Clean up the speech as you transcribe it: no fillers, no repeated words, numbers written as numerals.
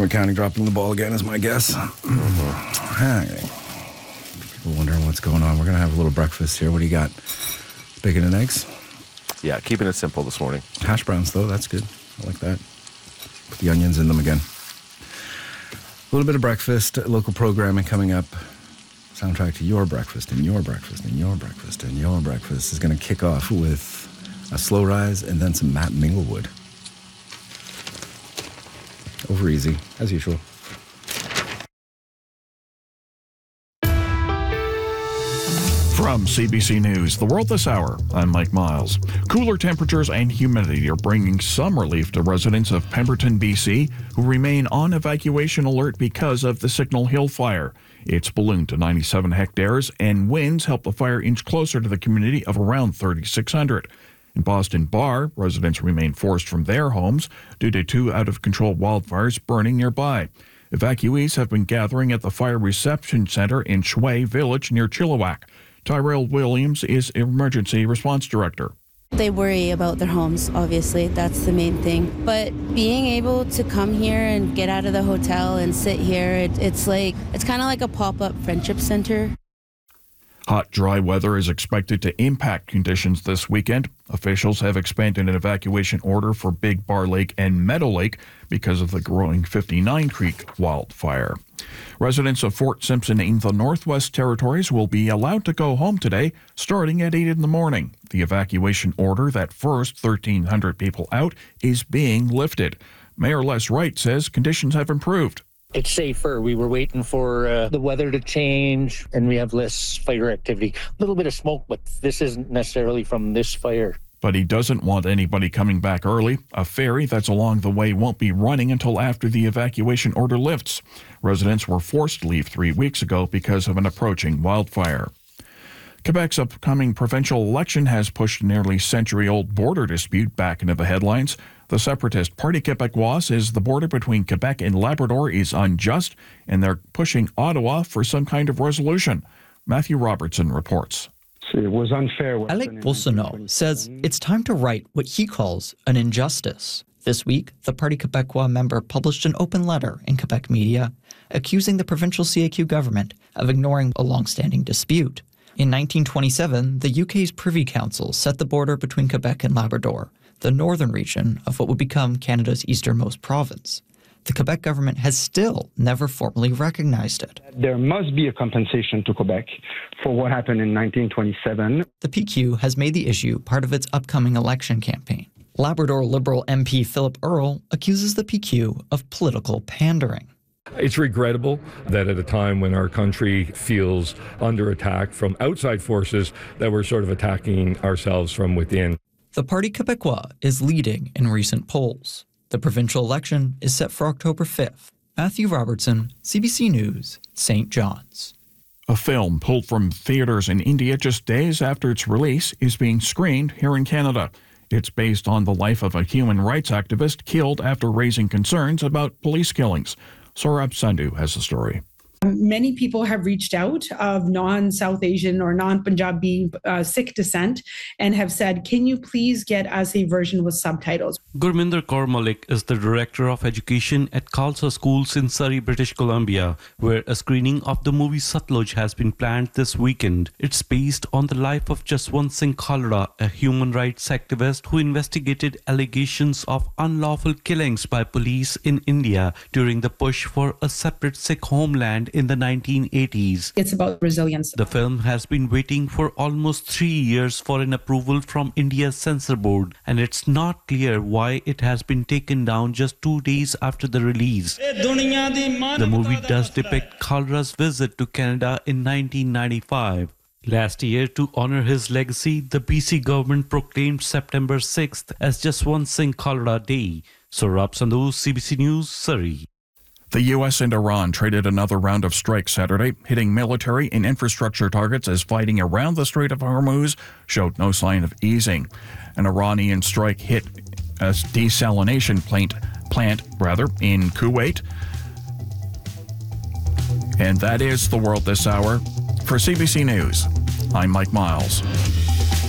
County dropping the ball again is my guess. Okay. People wondering what's going on. We're going to have a little breakfast here. What do you got? Bacon and eggs? Yeah, keeping it simple this morning. Hash browns, though. That's good. I like that. Put the onions in them again. A little bit of breakfast, local programming coming up. Soundtrack to your breakfast and your breakfast and your breakfast and your breakfast is going to kick off with a slow rise and then some Matt Minglewood. Over easy, as usual. From CBC News, The World This Hour, I'm Mike Miles. Cooler temperatures and humidity are bringing some relief to residents of Pemberton, BC, who remain on evacuation alert because of the Signal Hill fire. It's ballooned to 97 hectares, and winds help the fire inch closer to the community of around 3,600. In Boston Bar, residents remain forced from their homes due to 2 out-of-control wildfires burning nearby. Evacuees have been gathering at the Fire Reception Center in Shway Village near Chilliwack. Tyrell Williams is Emergency Response Director. They worry about their homes, obviously. That's the main thing. But being able to come here and get out of the hotel and sit here, it's kind of like a pop-up friendship center. Hot, dry weather is expected to impact conditions this weekend. Officials have expanded an evacuation order for Big Bar Lake and Meadow Lake because of the growing 59 Creek wildfire. Residents of Fort Simpson in the Northwest Territories will be allowed to go home today, starting at 8 in the morning. The evacuation order that forced 1,300 people out is being lifted. Mayor Les Wright says conditions have improved. It's safer. We were waiting for the weather to change, and we have less fire activity. A little bit of smoke, but this isn't necessarily from this fire. But he doesn't want anybody coming back early. A ferry that's along the way won't be running until after the evacuation order lifts. Residents were forced to leave 3 weeks ago because of an approaching wildfire. Quebec's upcoming provincial election has pushed a nearly century-old border dispute back into the headlines. The separatist Parti Québécois says the border between Quebec and Labrador is unjust, and they're pushing Ottawa for some kind of resolution. Matthew Robertson reports. It was unfair. Alec Boissonnault says it's time to right what he calls an injustice. This week, the Parti Québécois member published an open letter in Quebec media accusing the provincial CAQ government of ignoring a long-standing dispute. In 1927, the UK's Privy Council set the border between Quebec and Labrador, the northern region of what would become Canada's easternmost province. The Quebec government has still never formally recognized it. There must be a compensation to Quebec for what happened in 1927. The PQ has made the issue part of its upcoming election campaign. Labrador Liberal MP Philip Earle accuses the PQ of political pandering. It's regrettable that at a time when our country feels under attack from outside forces, that we're sort of attacking ourselves from within. The Parti Québécois is leading in recent polls. The provincial election is set for October 5th. Matthew Robertson, CBC News, St. John's. A film pulled from theaters in India just days after its release is being screened here in Canada. It's based on the life of a human rights activist killed after raising concerns about police killings. Saurabh Sandhu has the story. Many people have reached out of non-South Asian or non-Punjabi Sikh descent and have said, can you please get us a version with subtitles? Gurminder Kaur Malik is the Director of Education at Khalsa Schools in Surrey, British Columbia, where a screening of the movie Satluj has been planned this weekend. It's based on the life of Jaswant Singh Khalra, a human rights activist who investigated allegations of unlawful killings by police in India during the push for a separate Sikh homeland in the 1980s. It's about resilience. The film has been waiting for almost 3 years for an approval from India's censor board, and it's not clear why it has been taken down just 2 days after the release. The movie does depict Khalra's visit to Canada in 1995. Last year, to honor his legacy, the BC government proclaimed September 6th as Jaswant Singh Khalra Day. Saurabh Sandhu, CBC News, Surrey. The U.S. and Iran traded another round of strikes Saturday, hitting military and infrastructure targets as fighting around the Strait of Hormuz showed no sign of easing. An Iranian strike hit a desalination plant in Kuwait. And that is The World This Hour. For CBC News, I'm Mike Miles.